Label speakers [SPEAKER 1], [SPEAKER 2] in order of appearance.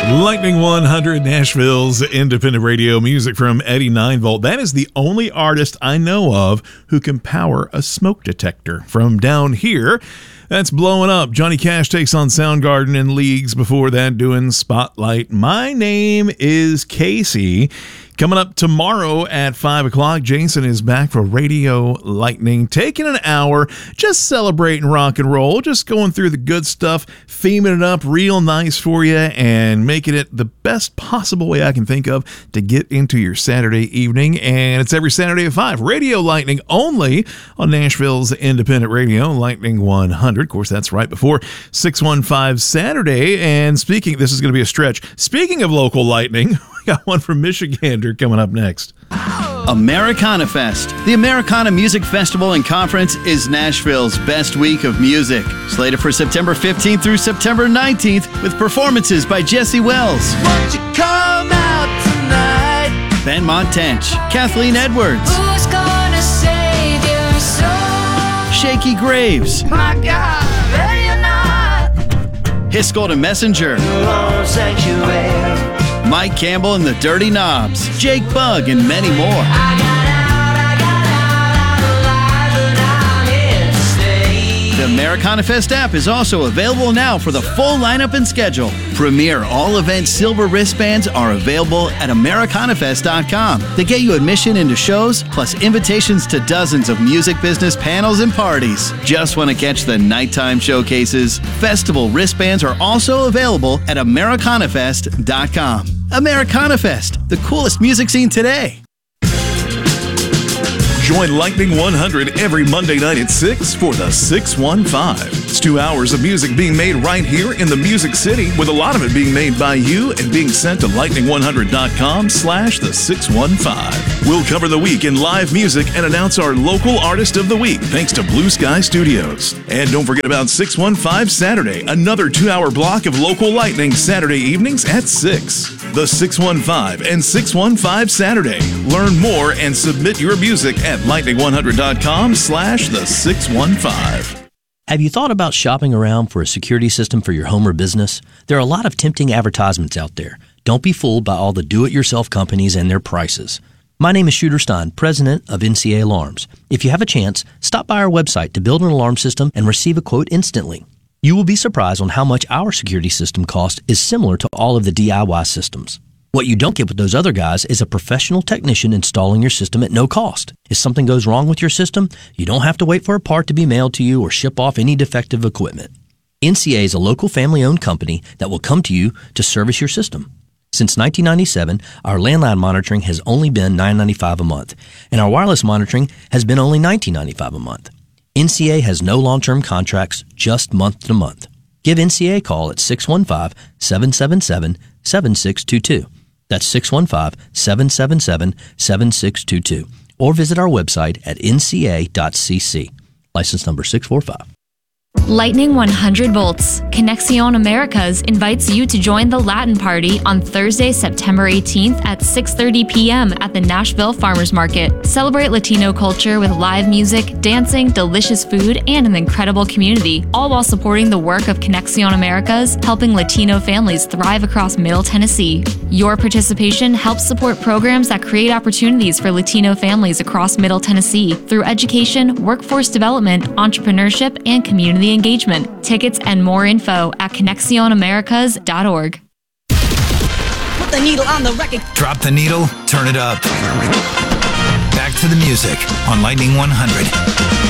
[SPEAKER 1] Lightning 100, Nashville's independent radio music from Eddie 9volt. That is the only artist I know of who can power a smoke detector from down here. That's Blowing Up. Johnny Cash takes on Soundgarden and Leagues. Before that, doing Spotlight. My name is Casey. Coming up tomorrow at 5 o'clock, Jason is back for Radio Lightning, taking an hour, just celebrating rock and roll, just going through the good stuff, theming it up real nice for you, and making it the best possible way I can think of to get into your Saturday evening. And it's every Saturday at 5. Radio Lightning only on Nashville's independent radio, Lightning 100. Of course, that's right before 615 Saturday. And this is going to be a stretch. Speaking of local lightning, we got one from Michigander coming up next.
[SPEAKER 2] Americana Fest. The Americana Music Festival and Conference is Nashville's best week of music. Slated for September 15th through September 19th with performances by Jesse Wells,
[SPEAKER 3] Won't you come out tonight?
[SPEAKER 2] Ben Montench, Kathleen Edwards,
[SPEAKER 3] Who's gonna save your soul?
[SPEAKER 2] Shaky Graves,
[SPEAKER 3] My God, ready or not,
[SPEAKER 2] Hiskell and Messenger,
[SPEAKER 3] Lord sanctuary.
[SPEAKER 2] Mike Campbell and the Dirty Knobs, Jake Bugg, and many more.
[SPEAKER 3] I got out, alive, and I'm here to stay.
[SPEAKER 2] The Americana Fest app is also available now for the full lineup and schedule. Premier all-event silver wristbands are available at AmericanaFest.com. They get you admission into shows, plus invitations to dozens of music business panels and parties. Just want to catch the nighttime showcases? Festival wristbands are also available at AmericanaFest.com. Americana Fest, the coolest music scene today.
[SPEAKER 1] Join Lightning 100 every Monday night at 6 for the 615. It's 2 hours of music being made right here in the Music City, with a lot of it being made by you and being sent to lightning100.com/the 615. We'll cover the week in live music and announce our local artist of the week, thanks to Blue Sky Studios. And don't forget about 615 Saturday, another 2-hour block of local lightning Saturday evenings at 6. The 615 and 615 Saturday. Learn more and submit your music at lightning100.com/the 615.
[SPEAKER 4] Have you thought about shopping around for a security system for your home or business? There are a lot of tempting advertisements out there. Don't be fooled by all the do-it-yourself companies and their prices. My name is Shooter Stein, president of NCA Alarms. If you have a chance, stop by our website to build an alarm system and receive a quote instantly. You will be surprised on how much our security system cost is similar to all of the DIY systems. What you don't get with those other guys is a professional technician installing your system at no cost. If something goes wrong with your system, you don't have to wait for a part to be mailed to you or ship off any defective equipment. NCA is a local family-owned company that will come to you to service your system. Since 1997, our landline monitoring has only been $9.95 a month, and our wireless monitoring has been only $19.95 a month. NCA has no long-term contracts, just month-to-month. Give NCA a call at 615-777-7622. That's 615-777-7622. Or visit our website at nca.cc. License number 645.
[SPEAKER 5] Lightning 100 volts. Conexión Americas invites you to join the Latin Party on Thursday, September 18th at 6:30 p.m. at the Nashville Farmers Market. Celebrate Latino culture with live music, dancing, delicious food, and an incredible community, all while supporting the work of Conexión Americas, helping Latino families thrive across Middle Tennessee. Your participation helps support programs that create opportunities for Latino families across Middle Tennessee through education, workforce development, entrepreneurship, and community engagement. Tickets and more info at ConexionAmericas.org.
[SPEAKER 6] Put the needle on the record.
[SPEAKER 7] Drop the needle, turn it up. Back to the music on Lightning 100.